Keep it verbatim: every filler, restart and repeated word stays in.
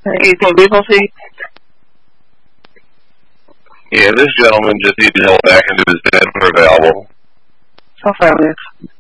eighteen vehicle seat? Yeah, this gentleman just needs help back into his bed when available. So far, please.